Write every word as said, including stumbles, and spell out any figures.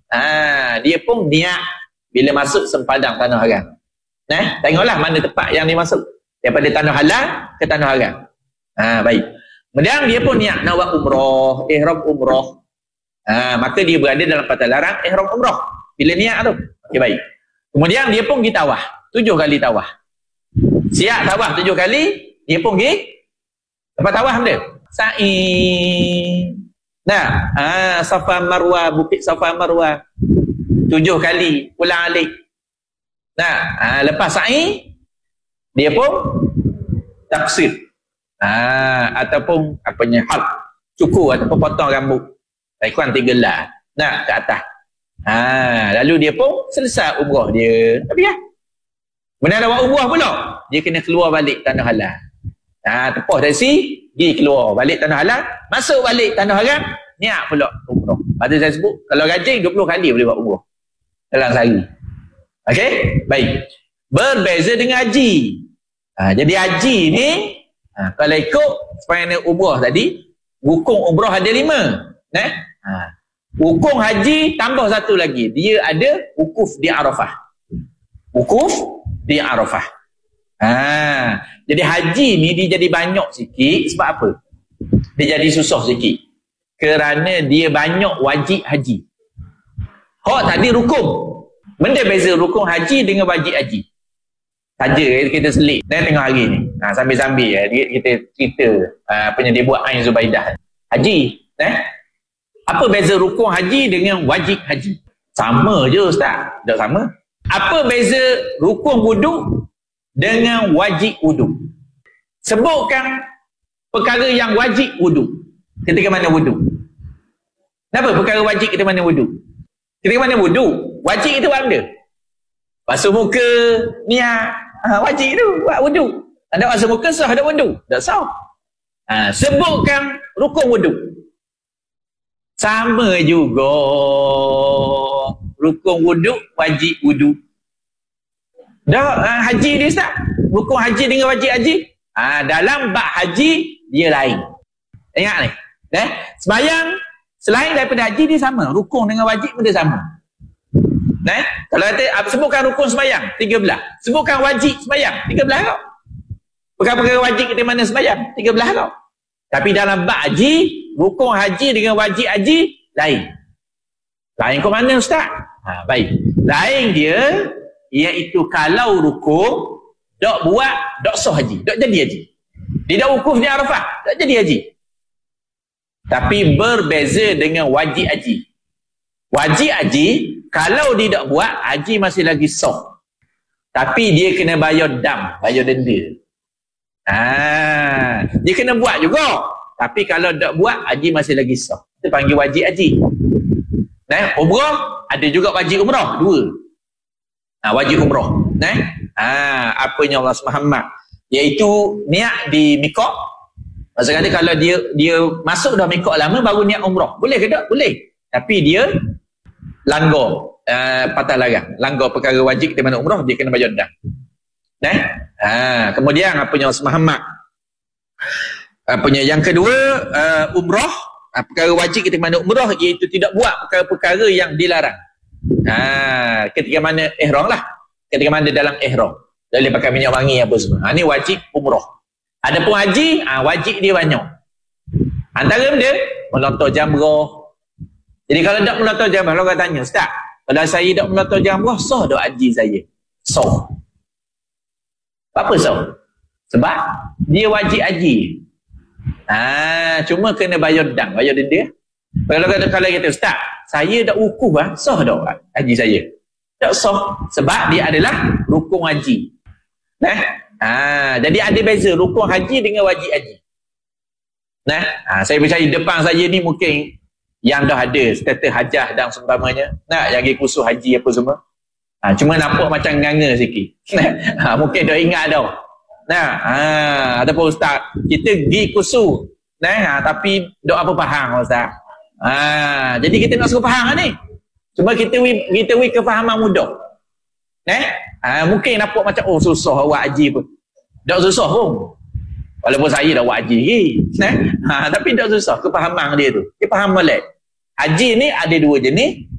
Ha, dia pun niat bila masuk sempadan tanah haram. Nah, tengoklah mana tempat yang dia masuk. Daripada tanah halal ke tanah haram. Ha, baik. Kemudian dia pun niat nak buat umrah, ihram umrah. Ha, maka dia berada dalam patah larang ihram umrah. Bila niat tu. Okey, baik. Kemudian dia pun pergi tawaf. Tujuh kali tawaf. Siap tawaf tujuh kali, dia pun pergi tempat tawaf dia. Sa'i. Nah, ha, Safa Marwah, bukit Safa Marwah. Tujuh kali ulang alik. Nah, ha, lepas sa'i dia pun taksir. Ha, ataupun apanya hal cukur ataupun potong rambut. Lebih kurang tiga lah. Nah, ke atas. Ha, lalu dia pun selesai umrah dia. Tapi ya. Benar dah buat umrah pula. Dia kena keluar balik tanah halal. Ha, tepuh taksi, pergi keluar balik tanah halal, masuk balik tanah haram, niat pula umrah. Pada saya sebut, kalau rajin dua puluh kali boleh buat umrah dalam sehari. Okey? Baik. Berbeza dengan haji. Ha, jadi haji ni, ha, kalau ikut sepanjang umrah tadi, rukun umrah ada lima. Eh? Ha. Rukun haji tambah satu lagi. Dia ada wukuf di Arafah. Wukuf di Arafah. Ha. Jadi haji ni dia jadi banyak sikit sebab apa? Dia jadi susah sikit. Kerana dia banyak wajib haji. Hak tadi rukun. Benda beza rukun haji dengan wajib haji. Saja kita selit. Dan tengok hari ni. Ha, sambil-sambil ya, kita cerita uh, apa yang dia buat Ain Zubaidah. Haji. Eh? Apa beza rukun haji dengan wajib haji? Sama je Ustaz. Tak sama. Apa beza rukun wudu dengan wajib wudu? Sebutkan perkara yang wajib wudu. Ketika mana wudu? Kenapa perkara wajib ketika mana wudu? Ketika mana wudu? Wajib itu buat benda. Basuh muka, niat. Ha, wajib tu buat wudu. Anda basuh muka sah ada wudu? Tak sah. Ha, sebutkan rukun wudu. Sama juga. Rukun wudu, wajib wudu. Dah uh, haji dia Ustaz. Rukun haji dengan wajib haji. Ha, dalam bab haji, dia lain. Ingat ni. Eh? Sembayang, selain daripada haji, dia sama. Rukun dengan wajib pun dia sama. Eh? Kalau kata, sebutkan rukun sembayang, tiga belas. Sebutkan wajib sembayang, tiga belas kau. Perkara-perkara wajib kita mana sembayang, tiga belas kau. Tapi dalam bab haji, rukun haji dengan wajib haji, lain. Lain ke mana Ustaz? Ha, baik. Lain dia, iaitu kalau rukun, tak buat, tak sah haji. Tak jadi haji. Dia dah wukuf di Arafah, tak jadi haji. Tapi berbeza dengan wajib haji. Wajib haji, kalau dia tak buat, haji masih lagi sah. Tapi dia kena bayar dam, bayar denda. Ah, dia kena buat juga. Tapi kalau tak buat, haji masih lagi sah. Kita panggil wajib haji. Nah, umrah ada juga wajib umrah, dua. Ah, wajib umrah. Nah, ah, apanya Allah Muhammad, iaitu niat di miqat. Maksud kata kalau dia dia masuk dah miqat lama baru niat umrah. Boleh ke tak? Boleh. Tapi dia langgar uh, patah larang, langgar perkara wajib di mana umrah, dia kena bayar dam. Nah, ha, kemudian apanya Muhammad, apanya yang kedua, uh, umrah, uh, perkara wajib ketika mana umrah iaitu tidak buat perkara-perkara yang dilarang. Ha, ketika mana ihram lah, ketika mana dalam ihram, boleh pakai minyak wangi apa semua. Ha, ni wajib umrah. Adapun haji, ha, wajib dia banyak. Antara benda melontar jamrah. Jadi kalau tak melontar jamrah, kalau orang tanya, Ustaz, kalau saya tak melontar jamrah, sah tak haji saya? Sah. Apa sah? Sebab dia wajib haji. Ah, cuma kena bayar dam, bayar denda. Kalau kata kalau kata Ustaz, saya dak wukuf ah, sah tak haji saya? Tak sah sebab dia adalah rukun haji. Nah, ah, jadi ada beza rukun haji dengan wajib haji. Nah, ah, saya percaya depan saya ni mungkin yang dah ada status hajah dan seumpamanya, nak yang pergi kursus haji apa semua. Ha, cuma nampak macam nganga sikit. Ha, mungkin dah ingat dah. Nah, ha, ataupun Ustaz, kita pergi kursus, nah, ha, tapi dak apa faham Ustaz. Ha, jadi kita nak suruh faham ni. Cuma kita kita wi kefahaman mudah. Nah, ha, mungkin nampak macam oh susah buat haji pun. Dak susah pun. Walaupun saya dah buat haji lagi. Nah, ha, tapi dak susah kefahaman dia tu. Dia faham molek. Haji ni ada dua jenis.